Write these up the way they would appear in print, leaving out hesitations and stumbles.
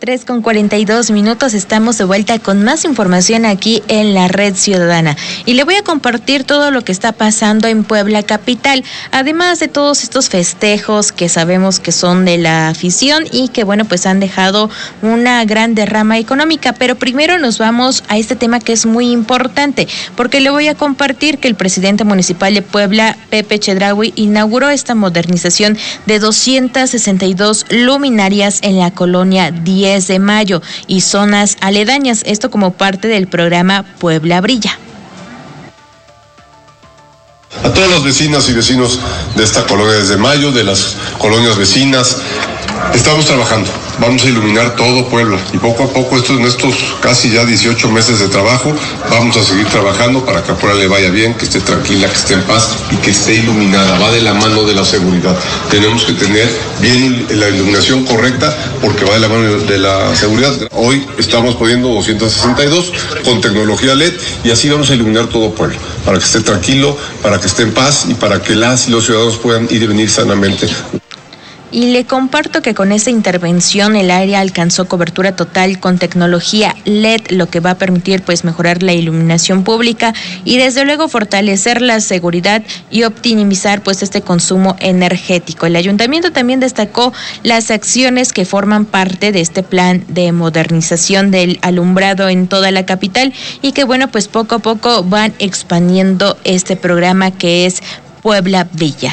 3:42, estamos de vuelta con más información aquí en la Red Ciudadana y le voy a compartir todo lo que está pasando en Puebla capital, además de todos estos festejos que sabemos que son de la afición y que bueno, pues han dejado una gran derrama económica, pero primero nos vamos a este tema que es muy importante, porque le voy a compartir que el presidente municipal de Puebla, Pepe Chedraui, inauguró esta modernización de 262 luminarias en la colonia 10 de Mayo y zonas aledañas, esto como parte del programa Puebla Brilla. A todas las vecinas y vecinos de esta colonia 10 de Mayo, de las colonias vecinas, estamos trabajando, vamos a iluminar todo Puebla y poco a poco en estos casi ya 18 meses de trabajo vamos a seguir trabajando para que a Puebla le vaya bien, que esté tranquila, que esté en paz y que esté iluminada. Va de la mano de la seguridad. Tenemos que tener bien la iluminación correcta porque va de la mano de la seguridad. Hoy estamos poniendo 262 con tecnología LED y así vamos a iluminar todo Puebla para que esté tranquilo, para que esté en paz y para que las y los ciudadanos puedan ir y venir sanamente. Y le comparto que con esta intervención el área alcanzó cobertura total con tecnología LED, lo que va a permitir pues mejorar la iluminación pública y desde luego fortalecer la seguridad y optimizar pues este consumo energético. El ayuntamiento también destacó las acciones que forman parte de este plan de modernización del alumbrado en toda la capital y que bueno, pues poco a poco van expandiendo este programa que es Puebla Brilla.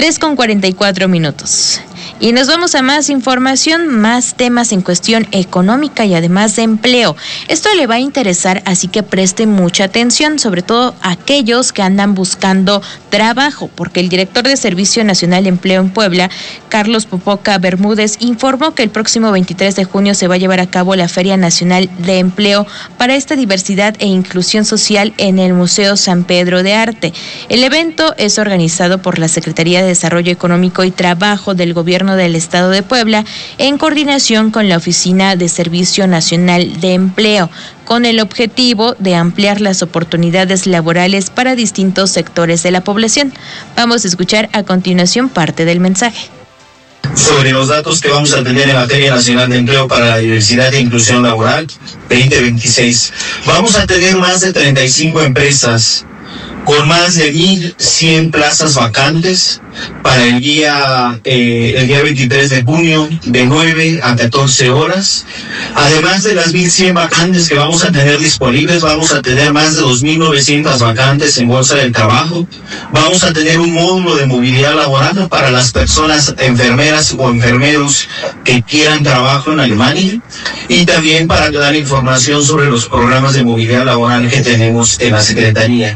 3:44. Y nos vamos a más información, más temas en cuestión económica y además de empleo. Esto le va a interesar, así que preste mucha atención, sobre todo a aquellos que andan buscando trabajo, porque el director de Servicio Nacional de Empleo en Puebla, Carlos Popoca Bermúdez, informó que el próximo 23 de junio se va a llevar a cabo la Feria Nacional de Empleo para esta diversidad e inclusión social en el Museo San Pedro de Arte. El evento es organizado por la Secretaría de Desarrollo Económico y Trabajo del Gobierno del Estado de Puebla en coordinación con la Oficina de Servicio Nacional de Empleo, con el objetivo de ampliar las oportunidades laborales para distintos sectores de la población. Vamos a escuchar a continuación parte del mensaje. Sobre los datos que vamos a tener en la Feria Nacional de Empleo para la Diversidad e Inclusión Laboral 2026. Vamos a tener más de 35 empresas con más de 1,100 plazas vacantes para el día 23 de junio de 9 a 14 horas. Además de las 1,100 vacantes que vamos a tener disponibles, vamos a tener más de 2,900 vacantes en Bolsa del Trabajo. Vamos a tener un módulo de movilidad laboral para las personas enfermeras o enfermeros que quieran trabajo en Alemania y también para dar información sobre los programas de movilidad laboral que tenemos en la Secretaría.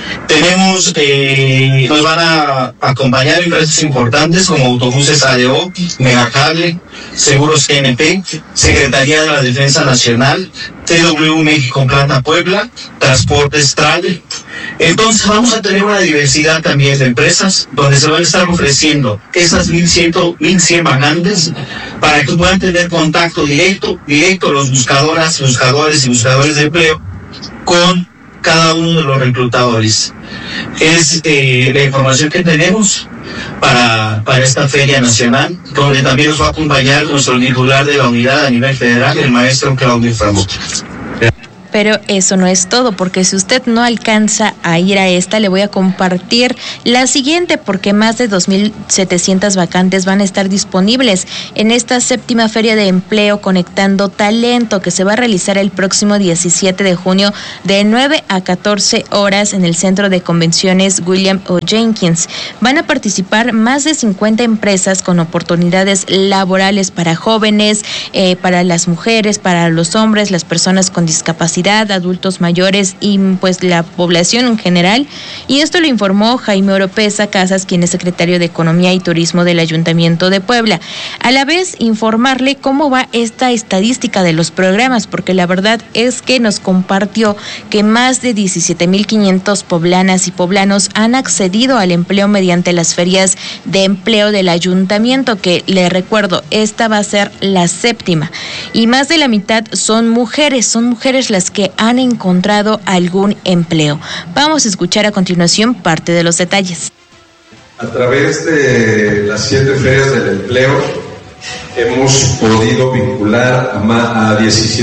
Nos van a acompañar empresas importantes como Autobuses ADO, Megacable, Seguros GNP, Secretaría de la Defensa Nacional, TW México Planta Puebla, Transportes Trade. Entonces vamos a tener una diversidad también de empresas donde se van a estar ofreciendo esas 1,100 vacantes para que puedan tener contacto directo los buscadores y buscadores de empleo con cada uno de los reclutadores. Es la información que tenemos para esta Feria Nacional, donde también nos va a acompañar nuestro titular de la unidad a nivel federal, el maestro Claudio Framo. Pero eso no es todo, porque si usted no alcanza a ir a esta, le voy a compartir la siguiente, porque más de 2,700 vacantes van a estar disponibles en esta 7ª Feria de Empleo Conectando Talento, que se va a realizar el próximo 17 de junio de 9 a 14 horas en el Centro de Convenciones William O. Jenkins. Van a participar más de 50 empresas con oportunidades laborales para jóvenes, para las mujeres, para los hombres, las personas con discapacidad, adultos mayores y pues la población en general. Y esto lo informó Jaime Oropesa Casas, quien es secretario de Economía y Turismo del Ayuntamiento de Puebla. A la vez, informarle cómo va esta estadística de los programas, porque la verdad es que nos compartió que más de 17,500 poblanas y poblanos han accedido al empleo mediante las ferias de empleo del ayuntamiento, que le recuerdo, esta va a ser la 7ª. Y más de la mitad son mujeres las que han encontrado algún empleo. Vamos a escuchar a continuación parte de los detalles. A través de las 7 ferias del empleo hemos podido vincular a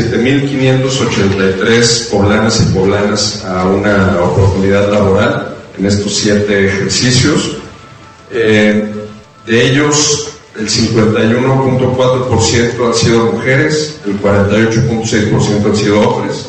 17.583 poblanas y poblanas a una oportunidad laboral en estos 7 ejercicios. De ellos, el 51.4% han sido mujeres, el 48.6% han sido hombres,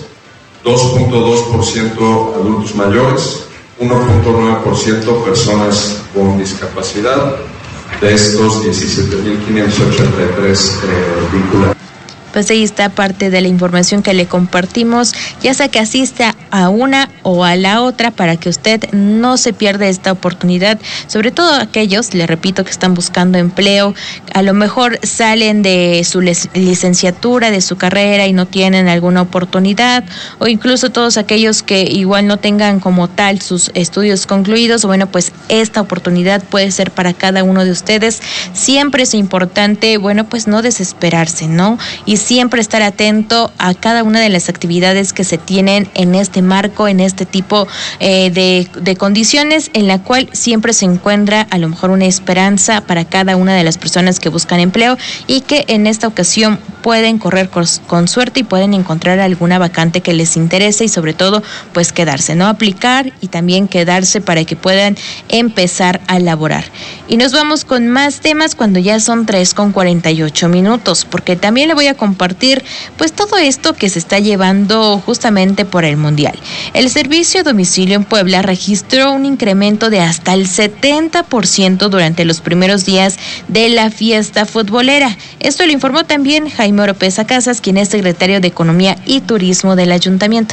2.2% adultos mayores, 1.9% personas con discapacidad. De estos 17.583 vinculados. Pues ahí está parte de la información que le compartimos, ya sea que asista a una o a la otra para que usted no se pierda esta oportunidad, sobre todo aquellos, le repito, que están buscando empleo, a lo mejor salen de su licenciatura, de su carrera y no tienen alguna oportunidad, o incluso todos aquellos que igual no tengan como tal sus estudios concluidos. Bueno, pues esta oportunidad puede ser para cada uno de ustedes. Siempre es importante, bueno, pues no desesperarse, ¿no? Y siempre estar atento a cada una de las actividades que se tienen en este marco, en este tipo de condiciones, en la cual siempre se encuentra a lo mejor una esperanza para cada una de las personas que buscan empleo y que en esta ocasión pueden correr con suerte y pueden encontrar alguna vacante que les interese y sobre todo pues quedarse, no aplicar y también quedarse para que puedan empezar a laborar. Y nos vamos con más temas cuando ya son 3:48, porque también le voy a compartir pues todo esto que se está llevando justamente por el Mundial. El servicio a domicilio en Puebla registró un incremento de hasta el 70% durante los primeros días de la fiesta futbolera. Esto lo informó también Jaime Oropesa Casas, quien es secretario de Economía y Turismo del Ayuntamiento.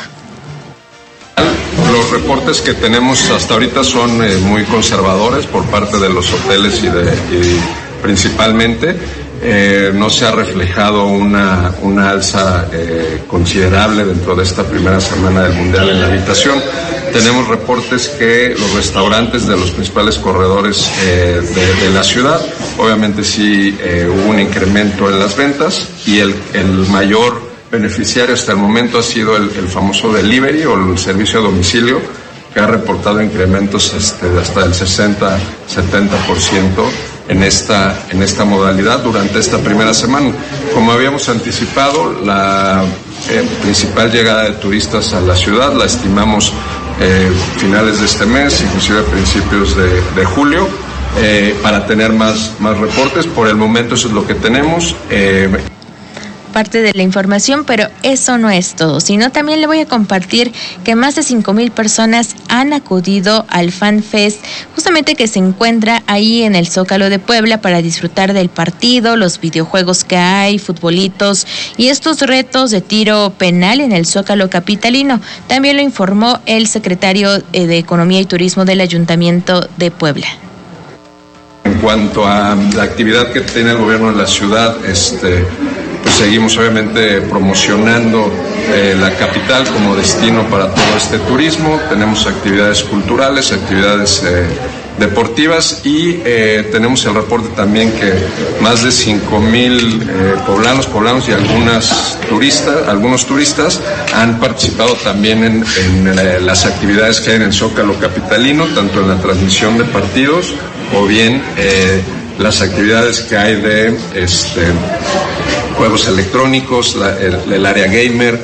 Los reportes que tenemos hasta ahorita son muy conservadores por parte de los hoteles y principalmente. No se ha reflejado una alza considerable dentro de esta primera semana del Mundial en la habitación. Tenemos reportes que los restaurantes de los principales corredores de la ciudad, obviamente sí hubo un incremento en las ventas y el mayor beneficiario hasta el momento ha sido el famoso delivery o el servicio a domicilio, que ha reportado incrementos de hasta el 60-70% en esta modalidad durante esta primera semana. Como habíamos anticipado, la principal llegada de turistas a la ciudad la estimamos finales de este mes, inclusive a principios de julio, para tener más reportes. Por el momento eso es lo que tenemos. Parte de la información, pero eso no es todo, sino también le voy a compartir que más de 5,000 personas han acudido al Fan Fest, justamente que se encuentra ahí en el Zócalo de Puebla, para disfrutar del partido, los videojuegos que hay, futbolitos y estos retos de tiro penal en el Zócalo capitalino. También lo informó el secretario de Economía y Turismo del Ayuntamiento de Puebla. En cuanto a la actividad que tiene el gobierno en la ciudad, pues seguimos obviamente promocionando la capital como destino para todo este turismo. Tenemos actividades culturales, actividades deportivas y tenemos el reporte también que más de 5,000 poblanos y algunos turistas han participado también en las actividades que hay en el Zócalo capitalino, tanto en la transmisión de partidos o bien las actividades que hay de juegos electrónicos, el área gamer,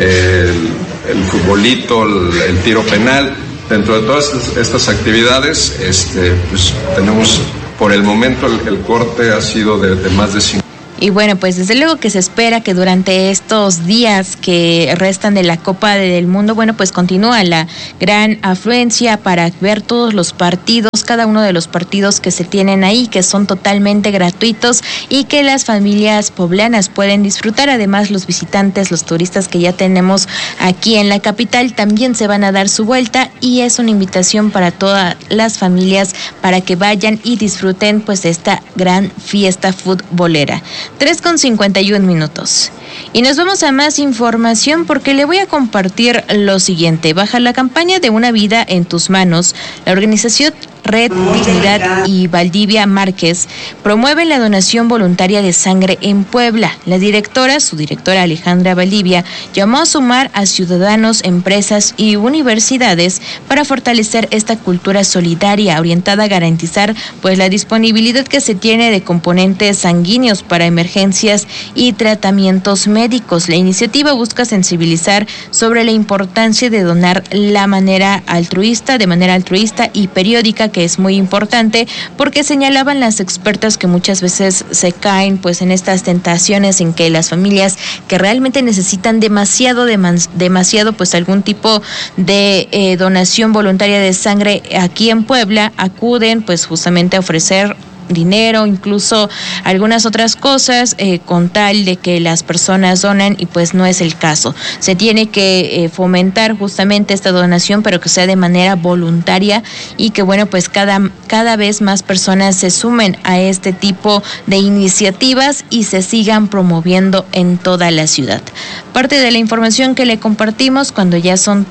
el futbolito, el tiro penal. Dentro de todas estas actividades, pues tenemos por el momento el corte ha sido de más de 5. Y bueno, pues desde luego que se espera que durante estos días que restan de la Copa del Mundo, bueno, pues continúa la gran afluencia para ver todos los partidos, cada uno de los partidos que se tienen ahí, que son totalmente gratuitos y que las familias poblanas pueden disfrutar. Además, los visitantes, los turistas que ya tenemos aquí en la capital también se van a dar su vuelta y es una invitación para todas las familias para que vayan y disfruten pues de esta gran fiesta futbolera. 3:51. Y nos vamos a más información porque le voy a compartir lo siguiente. Bajo la campaña de Una vida en tus manos, la organización Red Dignidad y Valdivia Márquez promueven la donación voluntaria de sangre en Puebla. Su directora Alejandra Valdivia, llamó a sumar a ciudadanos, empresas y universidades para fortalecer esta cultura solidaria orientada a garantizar pues la disponibilidad que se tiene de componentes sanguíneos para emergencias y tratamientos médicos. La iniciativa busca sensibilizar sobre la importancia de donar de manera altruista y periódica, que es muy importante, porque señalaban las expertas que muchas veces se caen pues en estas tentaciones en que las familias que realmente necesitan demasiado pues algún tipo de donación voluntaria de sangre aquí en Puebla acuden pues justamente a ofrecer dinero, incluso algunas otras cosas, con tal de que las personas donan, y pues no es el caso. Se tiene que fomentar justamente esta donación, pero que sea de manera voluntaria y que bueno, pues cada vez más personas se sumen a este tipo de iniciativas y se sigan promoviendo en toda la ciudad. Parte de la información que le compartimos cuando ya son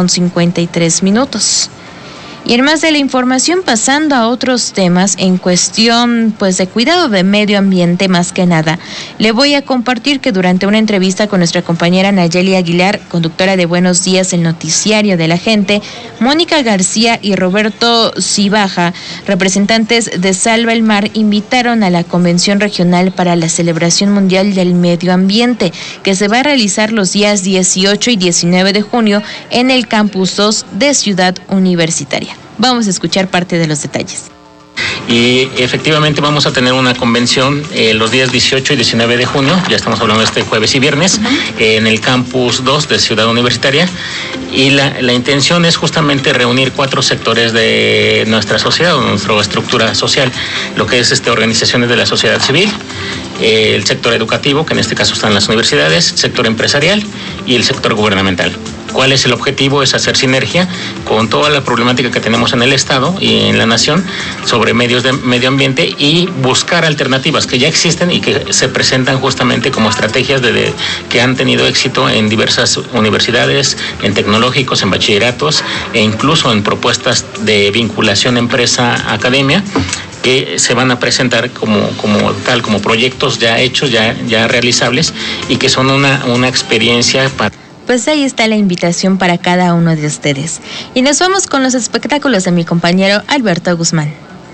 3:53. Y en más de la información, pasando a otros temas en cuestión pues de cuidado de medio ambiente, más que nada, le voy a compartir que durante una entrevista con nuestra compañera Nayeli Aguilar, conductora de Buenos Días, el noticiario de la gente, Mónica García y Roberto Cibaja, representantes de Salva el Mar, invitaron a la Convención Regional para la Celebración Mundial del Medio Ambiente, que se va a realizar los días 18 y 19 de junio en el Campus 2 de Ciudad Universitaria. Vamos a escuchar parte de los detalles. Y efectivamente vamos a tener una convención los días 18 y 19 de junio, ya estamos hablando de este jueves y viernes, en el Campus 2 de Ciudad Universitaria, y la intención es justamente reunir 4 sectores de nuestra sociedad, o nuestra estructura social, lo que es organizaciones de la sociedad civil, el sector educativo, que en este caso están las universidades, el sector empresarial y el sector gubernamental. ¿Cuál es el objetivo? Es hacer sinergia con toda la problemática que tenemos en el Estado y en la Nación sobre medios de medio ambiente y buscar alternativas que ya existen y que se presentan justamente como estrategias que han tenido éxito en diversas universidades, en tecnológicos, en bachilleratos e incluso en propuestas de vinculación empresa-academia, que se van a presentar como proyectos ya hechos, ya realizables, y que son una experiencia para... Pues ahí está la invitación para cada uno de ustedes. Y nos vamos con los espectáculos de mi compañero Alberto Guzmán.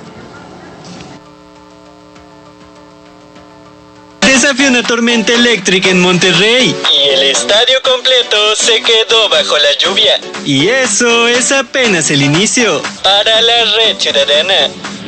Desafió una tormenta eléctrica en Monterrey y el estadio completo se quedó bajo la lluvia. Y eso es apenas el inicio para la Red Ciudadana.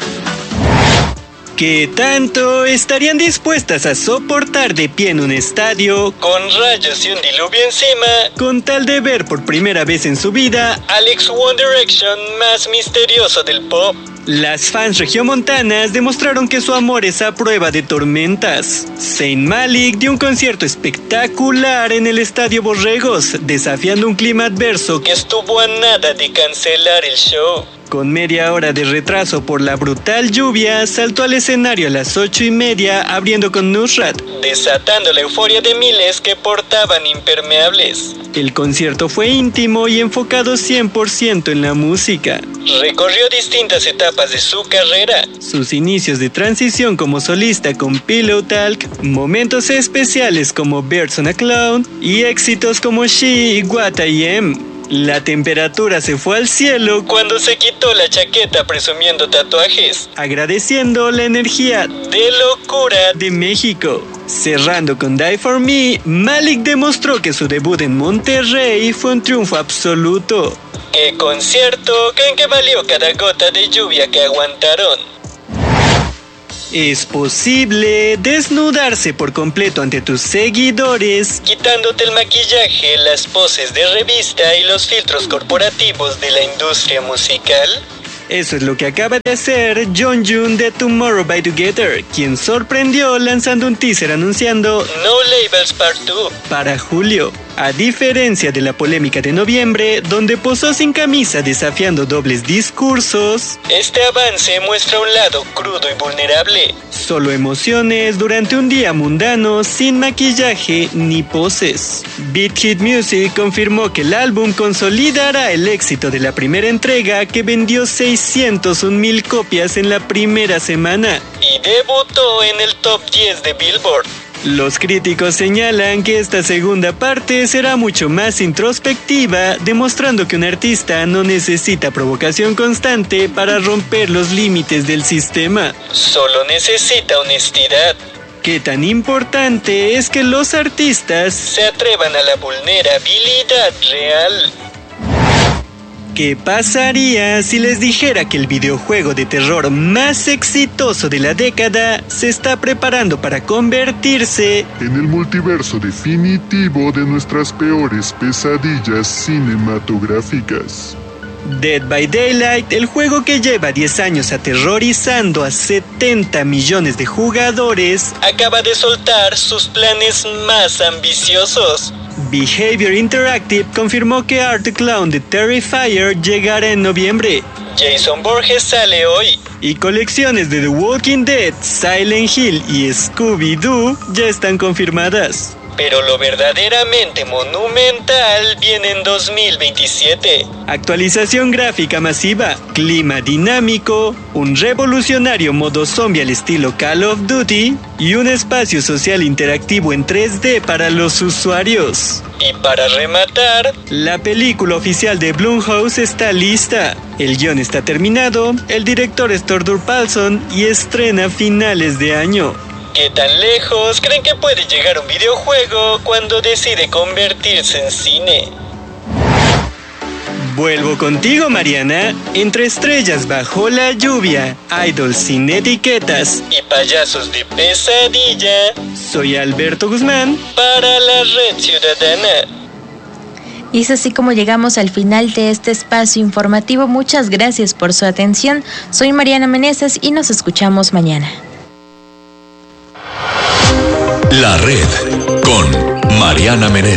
¿Qué tanto estarían dispuestas a soportar de pie en un estadio con rayos y un diluvio encima con tal de ver por primera vez en su vida al ex One Direction más misterioso del pop? Las fans regiomontanas demostraron que su amor es a prueba de tormentas. Zayn Malik dio un concierto espectacular en el Estadio Borregos, desafiando un clima adverso que estuvo a nada de cancelar el show. Con media hora de retraso por la brutal lluvia, saltó al escenario a las 8:30, abriendo con Nusrat, desatando la euforia de miles que portaban impermeables. El concierto fue íntimo y enfocado 100% en la música. Recorrió distintas etapas de su carrera, sus inicios de transición como solista con Pillow Talk, momentos especiales como Birds on a Cloud y éxitos como She y What I Am. La temperatura se fue al cielo cuando se quitó la chaqueta presumiendo tatuajes, agradeciendo la energía de locura de México. Cerrando con Die For Me, Malik demostró que su debut en Monterrey fue un triunfo absoluto. ¡Qué concierto! ¿Creen que valió cada gota de lluvia que aguantaron? Es posible desnudarse por completo ante tus seguidores, quitándote el maquillaje, las poses de revista y los filtros corporativos de la industria musical. Eso es lo que acaba de hacer Jonghyun de Tomorrow by Together, quien sorprendió lanzando un teaser anunciando No Labels Part 2 para julio. A diferencia de la polémica de noviembre, donde posó sin camisa desafiando dobles discursos, este avance muestra un lado crudo y vulnerable. Solo emociones durante un día mundano, sin maquillaje ni poses. Beat Hit Music confirmó que el álbum consolidará el éxito de la primera entrega, que vendió 601,000 copias en la primera semana y debutó en el top 10 de Billboard. Los críticos señalan que esta segunda parte será mucho más introspectiva, demostrando que un artista no necesita provocación constante para romper los límites del sistema. Solo necesita honestidad. ¿Qué tan importante es que los artistas se atrevan a la vulnerabilidad real? ¿Qué pasaría si les dijera que el videojuego de terror más exitoso de la década se está preparando para convertirse en el multiverso definitivo de nuestras peores pesadillas cinematográficas? Dead by Daylight, el juego que lleva 10 años aterrorizando a 70 millones de jugadores, acaba de soltar sus planes más ambiciosos. Behavior Interactive confirmó que Art the Clown de Terrifier llegará en noviembre. Jason Borges sale hoy. Y colecciones de The Walking Dead, Silent Hill y Scooby-Doo ya están confirmadas. Pero lo verdaderamente monumental viene en 2027. Actualización gráfica masiva, clima dinámico, un revolucionario modo zombie al estilo Call of Duty y un espacio social interactivo en 3D para los usuarios. Y para rematar, la película oficial de Blumhouse está lista. El guión está terminado, el director es Thordur Palsson y estrena a finales de año. ¿Qué tan lejos creen que puede llegar un videojuego cuando decide convertirse en cine? Vuelvo contigo, Mariana. Entre estrellas bajo la lluvia, idols sin etiquetas y payasos de pesadilla, soy Alberto Guzmán para la Red Ciudadana. Y es así como llegamos al final de este espacio informativo. Muchas gracias por su atención. Soy Mariana Meneses y nos escuchamos mañana. La Red con Mariana Meneses.